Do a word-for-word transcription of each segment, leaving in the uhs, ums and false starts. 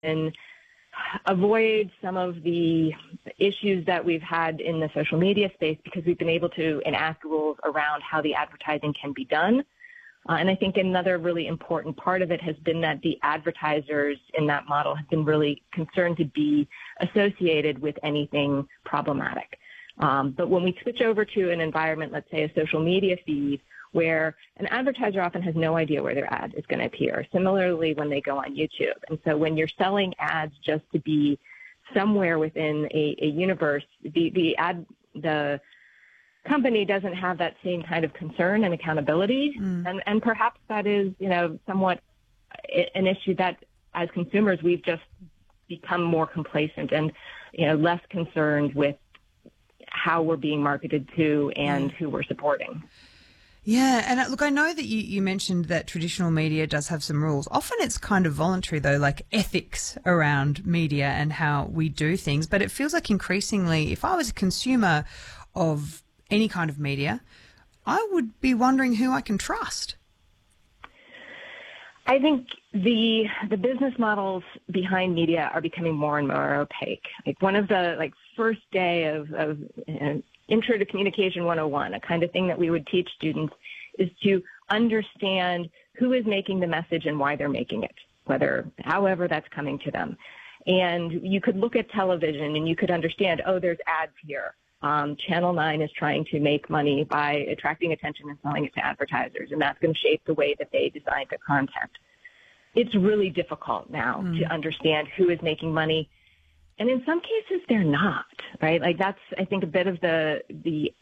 and avoid some of the issues that we've had in the social media space because we've been able to enact rules around how the advertising can be done. Uh, and I think another really important part of it has been that the advertisers in that model have been really concerned to be associated with anything problematic. Um, but when we switch over to an environment, let's say a social media feed, where an advertiser often has no idea where their ad is going to appear. Similarly, when they go on YouTube. And so when you're selling ads just to be somewhere within a, a universe, the, the ad, the company doesn't have that same kind of concern and accountability. Mm. And, and perhaps that is, you know, somewhat an issue that as consumers, we've just become more complacent and, you know, less concerned with how we're being marketed to and mm. who we're supporting. Yeah, and uh, look, I know that you, you mentioned that traditional media does have some rules. Often it's kind of voluntary, though, like ethics around media and how we do things. But it feels like increasingly, if I was a consumer of any kind of media, I would be wondering who I can trust. I think the the business models behind media are becoming more and more opaque. Like one of the like first day of, of you know, Intro to Communication one oh one, a kind of thing that we would teach students, is to understand who is making the message and why they're making it, whether, however that's coming to them. And you could look at television and you could understand, oh, there's ads here. Um, Channel nine is trying to make money by attracting attention and selling it to advertisers, and that's going to shape the way that they design their content. It's really difficult now mm. to understand who is making money. And in some cases, they're not, right? Like that's, I think, a bit of the the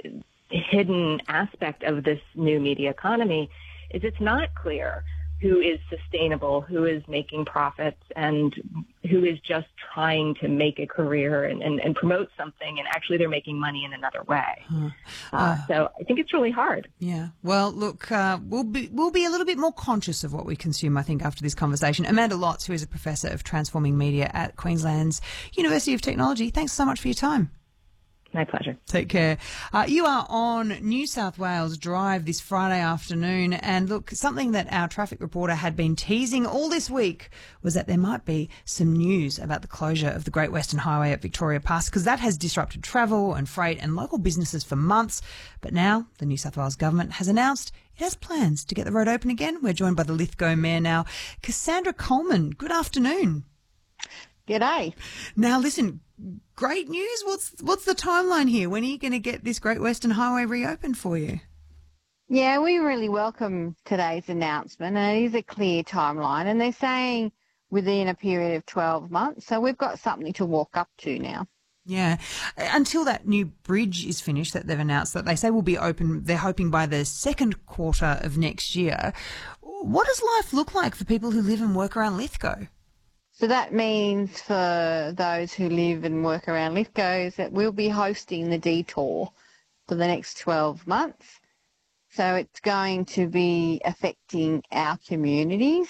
hidden aspect of this new media economy is it's not clear who is sustainable, who is making profits, and who is just trying to make a career and, and, and promote something, and actually they're making money in another way. Huh. Uh, uh, so I think it's really hard. Yeah. Well, look, uh, we'll be we'll be a little bit more conscious of what we consume, I think, after this conversation. Amanda Lotz, who is a professor of transforming media at Queensland's University of Technology, thanks so much for your time. My pleasure. Take care. Uh, you are on New South Wales Drive this Friday afternoon, and look, something that our traffic reporter had been teasing all this week was that there might be some news about the closure of the Great Western Highway at Victoria Pass, because that has disrupted travel and freight and local businesses for months. But now the New South Wales government has announced it has plans to get the road open again. We're joined by the Lithgow Mayor now, Cassandra Coleman. Good afternoon. G'day. Now, listen, great news. What's what's the timeline here? When are you going to get this Great Western Highway reopened for you? Yeah, we really welcome today's announcement, and it is a clear timeline, and they're saying within a period of twelve months, so we've got something to walk up to now. Yeah. Until that new bridge is finished that they've announced that they say will be open, they're hoping by the second quarter of next year. What does life look like for people who live and work around Lithgow? So that means for those who live and work around Lithgow that we'll be hosting the detour for the next twelve months. So it's going to be affecting our communities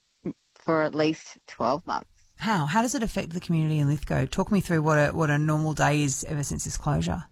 for at least twelve months. How? How does it affect the community in Lithgow? Talk me through what a, what a normal day is ever since this closure.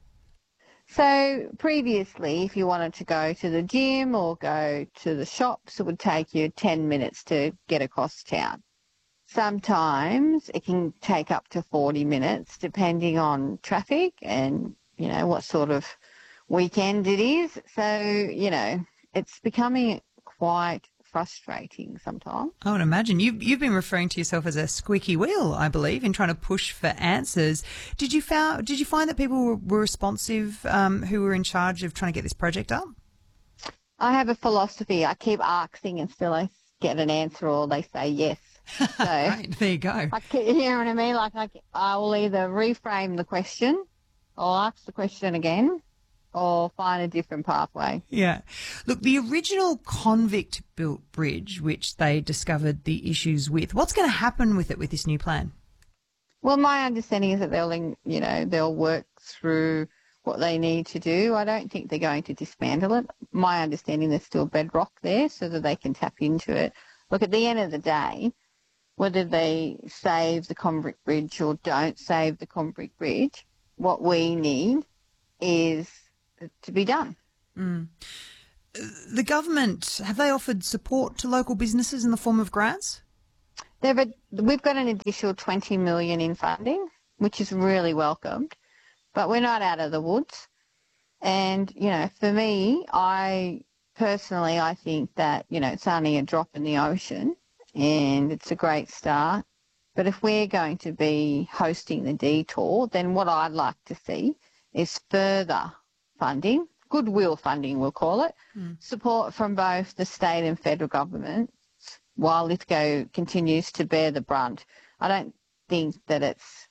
So previously, if you wanted to go to the gym or go to the shops, it would take you ten minutes to get across town. Sometimes it can take up to forty minutes depending on traffic and, you know, what sort of weekend it is. So, you know, it's becoming quite frustrating sometimes. I would imagine. You've, you've been referring to yourself as a squeaky wheel, I believe, in trying to push for answers. Did you, found, did you find that people were, were responsive um, who were in charge of trying to get this project up? I have a philosophy. I keep asking until I get an answer or they say yes. So, right, there you go. I, you know what I mean? Like I, I will either reframe the question or ask the question again or find a different pathway. Yeah. Look, the original convict-built bridge, which they discovered the issues with, what's going to happen with it with this new plan? Well, my understanding is that they'll, you know, they'll work through what they need to do. I don't think they're going to dismantle it. My understanding there's still bedrock there so that they can tap into it. Look, at the end of the day, whether they save the convict bridge or don't save the convict bridge, what we need is to be done. Mm. The government, have they offered support to local businesses in the form of grants? They've a, we've got an additional twenty million dollars in funding, which is really welcomed, but we're not out of the woods. And, you know, for me, I personally, I think that, you know, it's only a drop in the ocean and it's a great start. But if we're going to be hosting the detour, then what I'd like to see is further funding, goodwill funding we'll call it, mm. support from both the state and federal governments while Lithgow continues to bear the brunt. I don't think that it's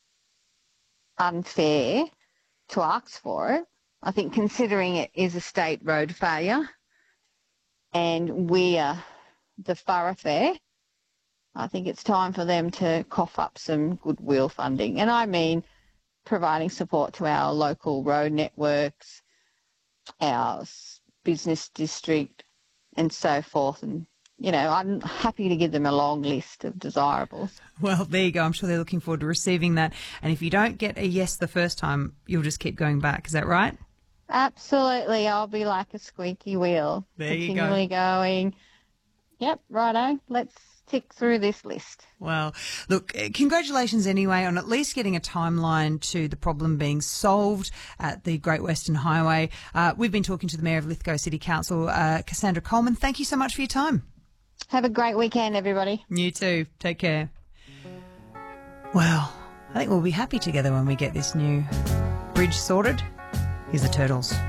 unfair to ask for it. I think considering it is a state road failure and we're the thoroughfare, I think it's time for them to cough up some goodwill funding. And I mean providing support to our local road networks, our business district and so forth. And, you know, I'm happy to give them a long list of desirables. Well, there you go. I'm sure they're looking forward to receiving that. And if you don't get a yes the first time, you'll just keep going back. Is that right? Absolutely. I'll be like a squeaky wheel. There you go. Continually going, yep, righto, let's tick through this list. Well, look, congratulations anyway on at least getting a timeline to the problem being solved at the Great Western Highway. Uh, we've been talking to the Mayor of Lithgow City Council, uh, Cassandra Coleman. Thank you so much for your time. Have a great weekend, everybody. You too. Take care. Well, I think we'll be happy together when we get this new bridge sorted. Here's the Turtles.